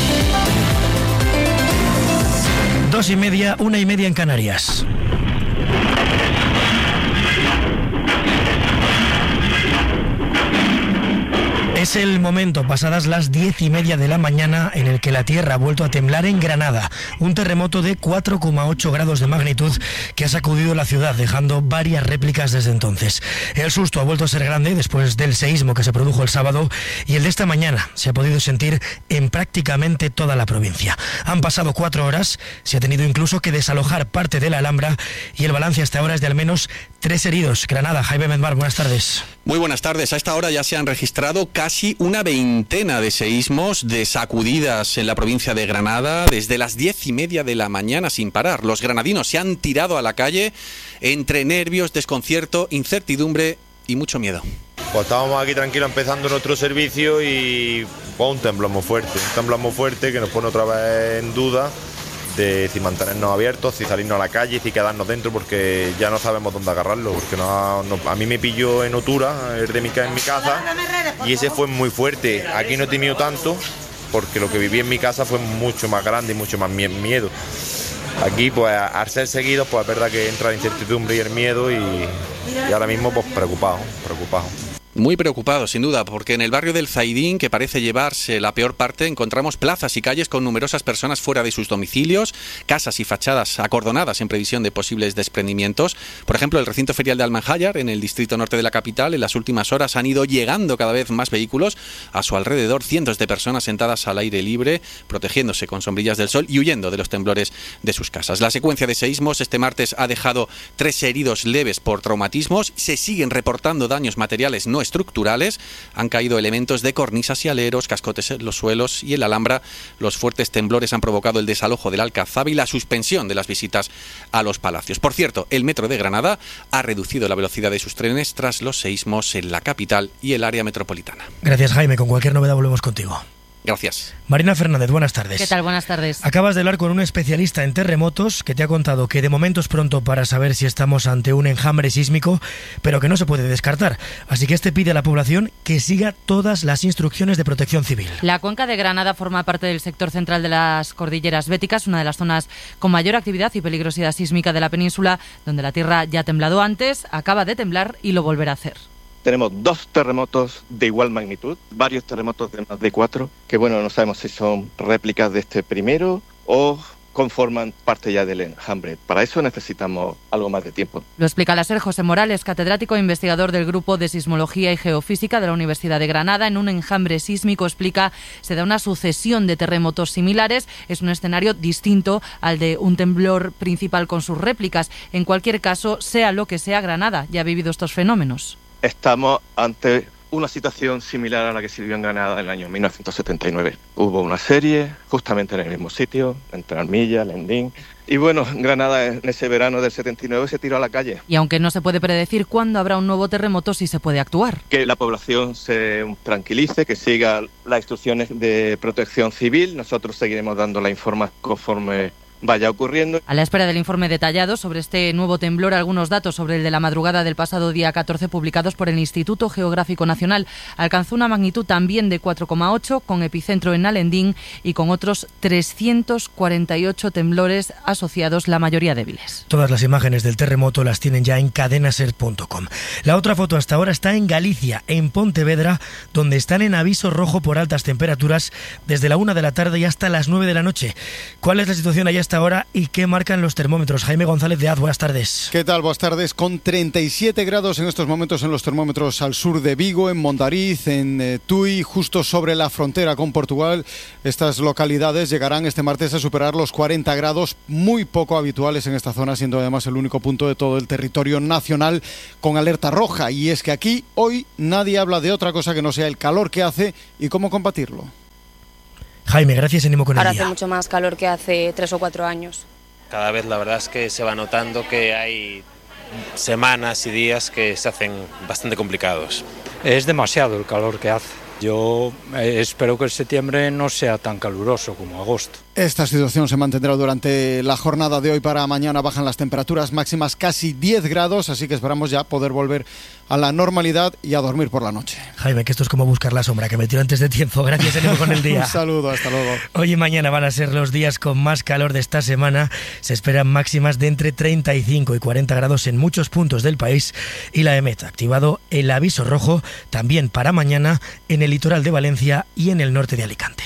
Dos y media, una y media en Canarias. Es el momento, pasadas las diez y media de la mañana, en el que la Tierra ha vuelto a temblar en Granada. Un terremoto de cuatro coma ocho grados de magnitud que ha sacudido la ciudad, dejando varias réplicas desde entonces. El susto ha vuelto a ser grande después del seísmo que se produjo el sábado, y el de esta mañana se ha podido sentir en prácticamente toda la provincia. Han pasado cuatro horas, se ha tenido incluso que desalojar parte de la Alhambra, y el balance hasta ahora es de al menos tres heridos. Granada, Jaime Mendvar, buenas tardes. Muy buenas tardes. A esta hora ya se han registrado casi una veintena de seísmos, de sacudidas en la provincia de Granada, desde las diez y media de la mañana sin parar. Los granadinos se han tirado a la calle entre nervios, desconcierto, incertidumbre y mucho miedo. Pues estábamos aquí tranquilos empezando nuestro servicio y pues, un temblor muy fuerte, un temblor muy fuerte que nos pone otra vez en duda de si mantenernos abiertos, si salirnos a la calle, si quedarnos dentro, porque ya no sabemos dónde agarrarlo, porque no, no, a mí me pilló en Otura, el de mi, en mi casa, y ese fue muy fuerte. Aquí no he tenido tanto, porque lo que viví en mi casa fue mucho más grande y mucho más miedo. Aquí, pues, al ser seguidos, pues es verdad que entra la incertidumbre y el miedo, y, y ahora mismo, pues, preocupado, preocupado. Muy preocupado, sin duda, porque en el barrio del Zaidín, que parece llevarse la peor parte, encontramos plazas y calles con numerosas personas fuera de sus domicilios, casas y fachadas acordonadas en previsión de posibles desprendimientos. Por ejemplo, el recinto ferial de Almanjayar, en el distrito norte de la capital, en las últimas horas han ido llegando cada vez más vehículos. A su alrededor, cientos de personas sentadas al aire libre, protegiéndose con sombrillas del sol y huyendo de los temblores de sus casas. La secuencia de seísmos este martes ha dejado tres heridos leves por traumatismos. Se siguen reportando daños materiales no estructurales. Han caído elementos de cornisas y aleros, cascotes en los suelos y en la Alhambra. Los fuertes temblores han provocado el desalojo del Alcazaba y la suspensión de las visitas a los palacios. Por cierto, el metro de Granada ha reducido la velocidad de sus trenes tras los seísmos en la capital y el área metropolitana. Gracias, Jaime. Con cualquier novedad volvemos contigo. Gracias. Marina Fernández, buenas tardes. ¿Qué tal? Buenas tardes. Acabas de hablar con un especialista en terremotos que te ha contado que de momento es pronto para saber si estamos ante un enjambre sísmico, pero que no se puede descartar. Así que este pide a la población que siga todas las instrucciones de protección civil. La cuenca de Granada forma parte del sector central de las cordilleras béticas, una de las zonas con mayor actividad y peligrosidad sísmica de la península, donde la tierra ya ha temblado antes, acaba de temblar y lo volverá a hacer. Tenemos dos terremotos de igual magnitud, varios terremotos de más de cuatro, que bueno, no sabemos si son réplicas de este primero o conforman parte ya del enjambre. Para eso necesitamos algo más de tiempo. Lo explica el ser José Morales, catedrático e investigador del Grupo de Sismología y Geofísica de la Universidad de Granada. En un enjambre sísmico, explica, se da una sucesión de terremotos similares. Es un escenario distinto al de un temblor principal con sus réplicas. En cualquier caso, sea lo que sea, Granada ya ha vivido estos fenómenos. Estamos ante una situación similar a la que se vivió en Granada en el año mil novecientos setenta y nueve. Hubo una serie justamente en el mismo sitio, entre Armilla, Lendín. Y bueno, Granada en ese verano del setenta y nueve se tiró a la calle. Y aunque no se puede predecir cuándo habrá un nuevo terremoto, sí se puede actuar. Que la población se tranquilice, que siga las instrucciones de protección civil. Nosotros seguiremos dando la información conforme vaya ocurriendo. A la espera del informe detallado sobre este nuevo temblor, algunos datos sobre el de la madrugada del pasado día catorce publicados por el Instituto Geográfico Nacional. Alcanzó una magnitud también de cuatro coma ocho, con epicentro en Alendín y con otros trescientos cuarenta y ocho temblores asociados, la mayoría débiles. Todas las imágenes del terremoto las tienen ya en cadenaser punto com. La otra foto hasta ahora está en Galicia, en Pontevedra, donde están en aviso rojo por altas temperaturas desde la una de la tarde y hasta las nueve de la noche. ¿Cuál es la situación allá esta esta hora y qué marcan los termómetros. Jaime González de Az, buenas tardes. ¿Qué tal? Buenas tardes. Con treinta y siete grados en estos momentos en los termómetros al sur de Vigo, en Mondariz, en eh, Tui, justo sobre la frontera con Portugal. Estas localidades llegarán este martes a superar los cuarenta grados, muy poco habituales en esta zona, siendo además el único punto de todo el territorio nacional con alerta roja. Y es que aquí hoy nadie habla de otra cosa que no sea el calor que hace y cómo combatirlo. Jaime, gracias, ánimo con el Ahora día. hace mucho más calor que hace tres o cuatro años. Cada vez la verdad es que se va notando que hay semanas y días que se hacen bastante complicados. Es demasiado el calor que hace. Yo eh, espero que el septiembre no sea tan caluroso como agosto. Esta situación se mantendrá durante la jornada de hoy. Para mañana bajan las temperaturas máximas casi diez grados, así que esperamos ya poder volver a la normalidad y a dormir por la noche. Jaime, que esto es como buscar la sombra, que me tiro antes de tiempo. Gracias, ánimo con el día. Un saludo, hasta luego. Hoy y mañana van a ser los días con más calor de esta semana. Se esperan máximas de entre treinta y cinco y cuarenta grados en muchos puntos del país. Y la EMET ha activado el aviso rojo también para mañana en el litoral de Valencia y en el norte de Alicante.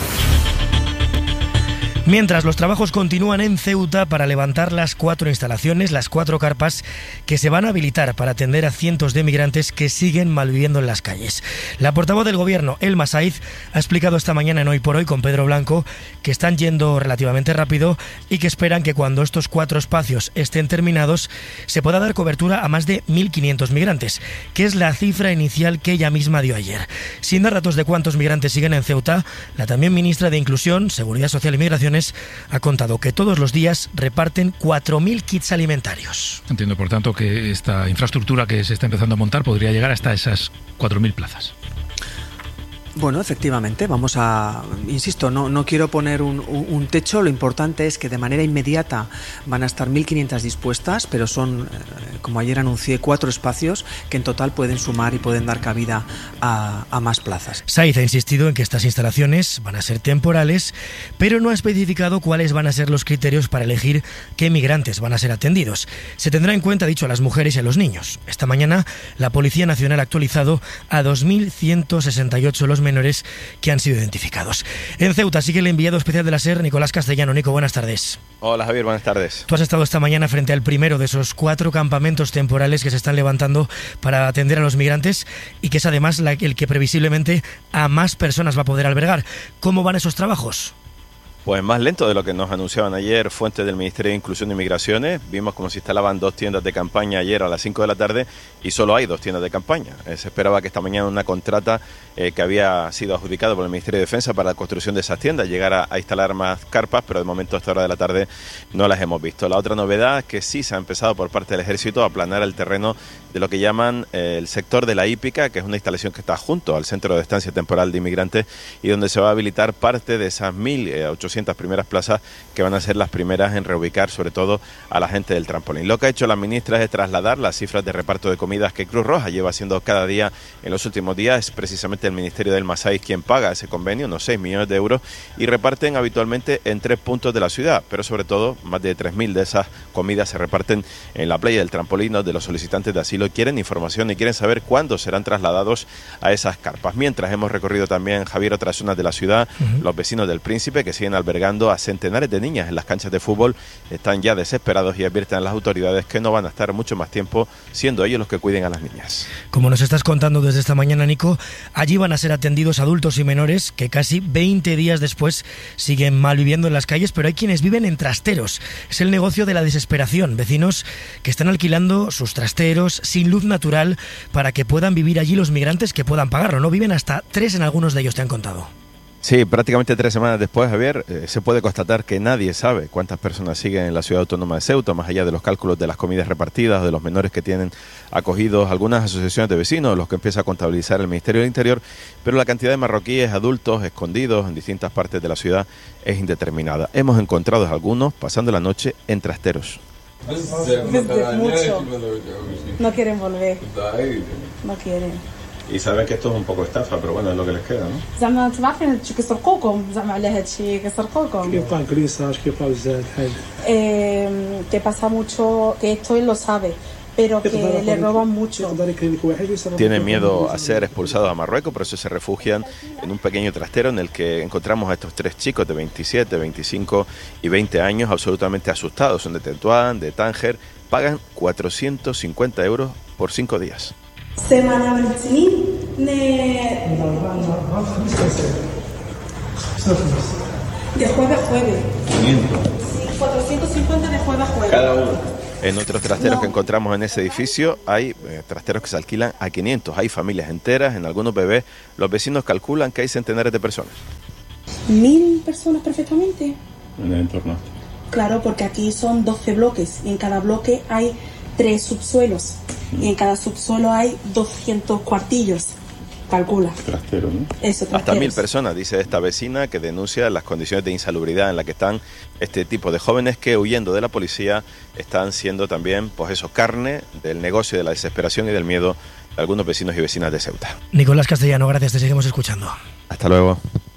Mientras los trabajos continúan en Ceuta para levantar las cuatro instalaciones, las cuatro carpas que se van a habilitar para atender a cientos de migrantes que siguen malviviendo en las calles. La portavoz del gobierno, Elma Saiz, ha explicado esta mañana en Hoy por Hoy con Pedro Blanco que están yendo relativamente rápido y que esperan que cuando estos cuatro espacios estén terminados se pueda dar cobertura a más de mil quinientos migrantes, que es la cifra inicial que ella misma dio ayer. Sin dar datos de cuántos migrantes siguen en Ceuta, la también ministra de Inclusión, Seguridad Social y Migraciones ha contado que todos los días reparten cuatro mil kits alimentarios. Entiendo, por tanto, que esta infraestructura que se está empezando a montar podría llegar hasta esas cuatro mil plazas. Bueno, efectivamente, vamos a, insisto, no, no quiero poner un, un, un techo, lo importante es que de manera inmediata van a estar mil quinientas dispuestas, pero son, eh, como ayer anuncié, cuatro espacios que en total pueden sumar y pueden dar cabida a, a más plazas. Saiz ha insistido en que estas instalaciones van a ser temporales, pero no ha especificado cuáles van a ser los criterios para elegir qué migrantes van a ser atendidos. Se tendrá en cuenta, dicho, a las mujeres y a los niños. Esta mañana la Policía Nacional ha actualizado a dos mil ciento sesenta y ocho los menores que han sido identificados. En Ceuta sigue el enviado especial de la SER, Nicolás Castellano. Nico, buenas tardes. Hola Javier, buenas tardes. Tú has estado esta mañana frente al primero de esos cuatro campamentos temporales que se están levantando para atender a los migrantes y que es además la, el que previsiblemente a más personas va a poder albergar. ¿Cómo van esos trabajos? Pues más lento de lo que nos anunciaban ayer fuentes del Ministerio de Inclusión y Migraciones. Vimos como se instalaban dos tiendas de campaña ayer a las cinco de la tarde y solo hay dos tiendas de campaña. Eh, se esperaba que esta mañana una contrata eh, que había sido adjudicada por el Ministerio de Defensa para la construcción de esas tiendas llegara a instalar más carpas, pero de momento a esta hora de la tarde no las hemos visto. La otra novedad es que sí se ha empezado por parte del Ejército a aplanar el terreno de lo que llaman eh, el sector de la hípica, que es una instalación que está junto al Centro de Estancia Temporal de Inmigrantes y donde se va a habilitar parte de esas mil ochocientas primeras plazas que van a ser las primeras en reubicar sobre todo a la gente del trampolín. Lo que ha hecho la ministra es trasladar las cifras de reparto de comidas que Cruz Roja lleva haciendo cada día en los últimos días. Es precisamente el Ministerio del Masái quien paga ese convenio, unos seis millones de euros, y reparten habitualmente en tres puntos de la ciudad, pero sobre todo más de tres mil de esas comidas se reparten en la playa del trampolín, donde los solicitantes de asilo quieren información y quieren saber cuándo serán trasladados a esas carpas. Mientras hemos recorrido también, Javier, otras zonas de la ciudad, uh-huh. Los vecinos del Príncipe, que siguen albergando a centenares de niñas en las canchas de fútbol, están ya desesperados y advierten a las autoridades que no van a estar mucho más tiempo siendo ellos los que cuiden a las niñas. Como nos estás contando desde esta mañana, Nico, allí van a ser atendidos adultos y menores que casi veinte días después siguen malviviendo en las calles, pero hay quienes viven en trasteros. Es el negocio de la desesperación. Vecinos que están alquilando sus trasteros sin luz natural para que puedan vivir allí los migrantes que puedan pagarlo. No viven hasta tres en algunos de ellos, te han contado. Sí, prácticamente tres semanas después, Javier, eh, se puede constatar que nadie sabe cuántas personas siguen en la ciudad autónoma de Ceuta, más allá de los cálculos de las comidas repartidas, de los menores que tienen acogidos algunas asociaciones de vecinos, los que empieza a contabilizar el Ministerio del Interior, pero la cantidad de marroquíes adultos escondidos en distintas partes de la ciudad es indeterminada. Hemos encontrado a algunos pasando la noche en trasteros. Mucho. No quieren volver. No quieren. Y saben que esto es un poco estafa, pero bueno, es lo que les queda, ¿no? زعما انتم عارفين هادشي كيسرقوكم زعما على هادشي كيسرقوكم. كيبقى كريساج كيبقى بزاف حاجه. Eh, que pasa mucho, que esto él lo sabe, pero que le roban mucho. Tienen miedo a ser expulsados a Marruecos, por eso se refugian en un pequeño trastero en el que encontramos a estos tres chicos de veintisiete, veinticinco y veinte años absolutamente asustados. Son de Tetuán, de Tánger, pagan cuatrocientos cincuenta euros por cinco días. De jueves a jueves. quinientos. Sí, cuatrocientos cincuenta de jueves a jueves. Cada uno. En otros trasteros no. que encontramos en ese edificio hay eh, trasteros que se alquilan a quinientos. Hay familias enteras, en algunos bebés. Los vecinos calculan que hay centenares de personas. ¿Mil personas perfectamente? En el entorno. Claro, porque aquí son doce bloques y en cada bloque hay tres subsuelos. Y en cada subsuelo hay doscientos cuartillos. Calcula. Trastero, ¿no? Eso, trasteros. Hasta mil personas, dice esta vecina, que denuncia las condiciones de insalubridad en las que están este tipo de jóvenes que, huyendo de la policía, están siendo también, pues eso, carne del negocio de la desesperación y del miedo de algunos vecinos y vecinas de Ceuta. Nicolás Castellano, gracias, te seguimos escuchando. Hasta luego.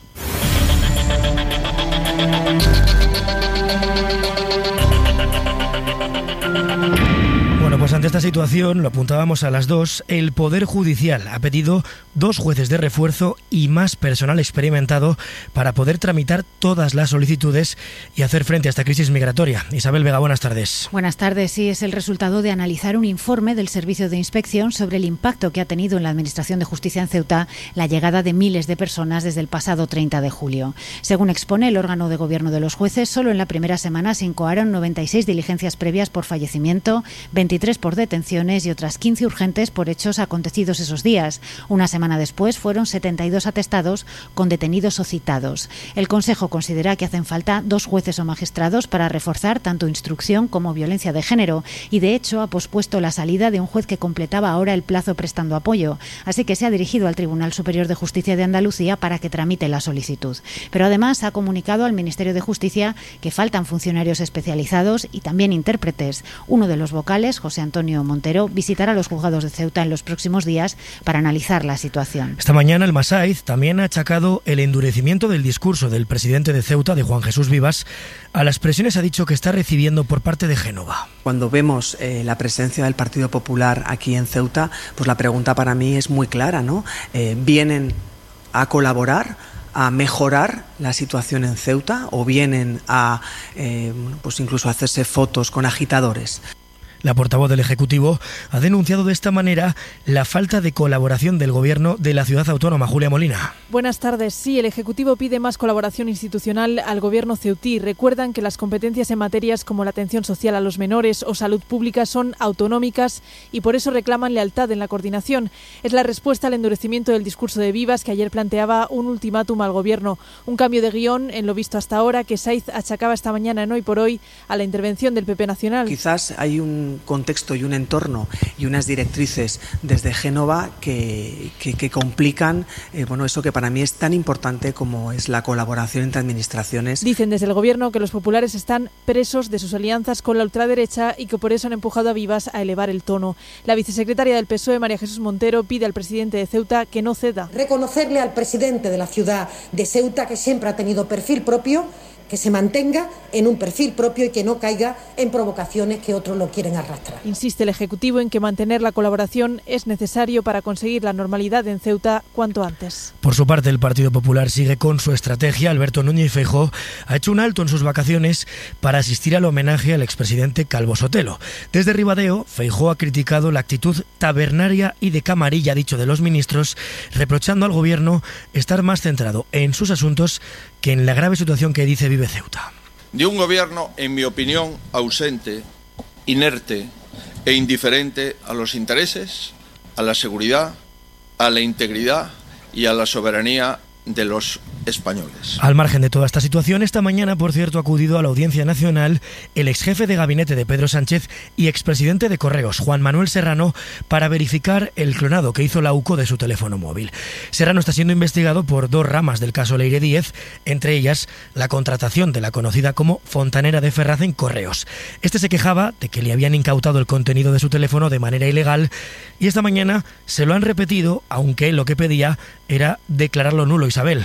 Pues ante esta situación, lo apuntábamos a las dos, el Poder Judicial ha pedido dos jueces de refuerzo y más personal experimentado para poder tramitar todas las solicitudes y hacer frente a esta crisis migratoria. Isabel Vega, buenas tardes. Buenas tardes. Sí, es el resultado de analizar un informe del Servicio de Inspección sobre el impacto que ha tenido en la Administración de Justicia en Ceuta la llegada de miles de personas desde el pasado treinta de julio. Según expone el órgano de gobierno de los jueces, solo en la primera semana se incoaron noventa y seis diligencias previas por fallecimiento, veintitrés por detenciones y otras quince urgentes por hechos acontecidos esos días. Una semana después fueron setenta y dos atestados con detenidos o citados. El Consejo considera que hacen falta dos jueces o magistrados para reforzar tanto instrucción como violencia de género y, de hecho, ha pospuesto la salida de un juez que completaba ahora el plazo prestando apoyo. Así que se ha dirigido al Tribunal Superior de Justicia de Andalucía para que tramite la solicitud. Pero además ha comunicado al Ministerio de Justicia que faltan funcionarios especializados y también intérpretes. Uno de los vocales, José Antonio Montero, visitará los juzgados de Ceuta en los próximos días para analizar la situación. Esta mañana el Masaiz también ha achacado el endurecimiento del discurso del presidente de Ceuta, de Juan Jesús Vivas, a las presiones ha dicho que está recibiendo por parte de Génova. Cuando vemos eh, la presencia del Partido Popular aquí en Ceuta, pues la pregunta para mí es muy clara, ¿no? Eh, ¿Vienen a colaborar, a mejorar la situación en Ceuta o vienen a eh, pues incluso a hacerse fotos con agitadores? La portavoz del Ejecutivo ha denunciado de esta manera la falta de colaboración del Gobierno de la ciudad autónoma. Julia Molina. Buenas tardes. Sí, el Ejecutivo pide más colaboración institucional al Gobierno ceutí. Recuerdan que las competencias en materias como la atención social a los menores o salud pública son autonómicas y por eso reclaman lealtad en la coordinación. Es la respuesta al endurecimiento del discurso de Vivas, que ayer planteaba un ultimátum al Gobierno. Un cambio de guión en lo visto hasta ahora que Saiz achacaba esta mañana en Hoy por Hoy a la intervención del P P Nacional. Quizás hay un contexto y un entorno y unas directrices desde Génova que, que, que complican eh, bueno, eso que para mí es tan importante como es la colaboración entre administraciones. Dicen desde el Gobierno que los populares están presos de sus alianzas con la ultraderecha y que por eso han empujado a Vivas a elevar el tono. La vicesecretaria del P S O E, María Jesús Montero, pide al presidente de Ceuta que no ceda. Reconocerle al presidente de la ciudad de Ceuta, que siempre ha tenido perfil propio, que se mantenga en un perfil propio y que no caiga en provocaciones que otros lo quieren arrastrar. Insiste el Ejecutivo en que mantener la colaboración es necesario para conseguir la normalidad en Ceuta cuanto antes. Por su parte, el Partido Popular sigue con su estrategia. Alberto Núñez Feijóo ha hecho un alto en sus vacaciones para asistir al homenaje al expresidente Calvo Sotelo. Desde Ribadeo, Feijóo ha criticado la actitud tabernaria y de camarilla, dicho de los ministros, reprochando al Gobierno estar más centrado en sus asuntos que en la grave situación que dice vive Ceuta. De un gobierno, en mi opinión, ausente, inerte e indiferente a los intereses, a la seguridad, a la integridad y a la soberanía de los españoles. Al margen de toda esta situación, esta mañana, por cierto, ha acudido a la Audiencia Nacional el exjefe de gabinete de Pedro Sánchez y expresidente de Correos, Juan Manuel Serrano, para verificar el clonado que hizo la U C O de su teléfono móvil. Serrano está siendo investigado por dos ramas del caso Leire Díez, entre ellas la contratación de la conocida como fontanera de Ferraz en Correos. Este se quejaba de que le habían incautado el contenido de su teléfono de manera ilegal y esta mañana se lo han repetido, aunque lo que pedía era declararlo nulo. Isabel.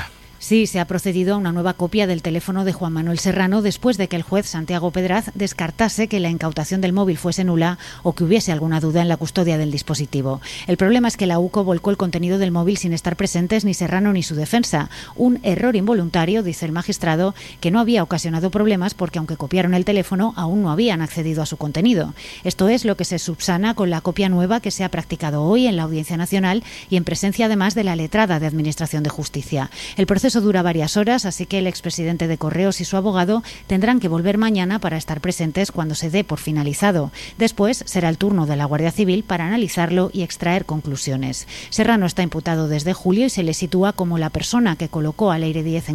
Sí, se ha procedido a una nueva copia del teléfono de Juan Manuel Serrano después de que el juez Santiago Pedraz descartase que la incautación del móvil fuese nula o que hubiese alguna duda en la custodia del dispositivo. El problema es que la UCO volcó el contenido del móvil sin estar presentes ni Serrano ni su defensa. Un error involuntario, dice el magistrado, que no había ocasionado problemas porque aunque copiaron el teléfono aún no habían accedido a su contenido. Esto es lo que se subsana con la copia nueva que se ha practicado hoy en la Audiencia Nacional y en presencia además de la letrada de Administración de Justicia. El proceso dura varias horas, así que el expresidente de Correos y su abogado tendrán que volver mañana para estar presentes cuando se dé por finalizado. Después será el turno de la Guardia Civil para analizarlo y extraer conclusiones. Serrano está imputado desde julio y se le sitúa como la persona que colocó al Aire diez en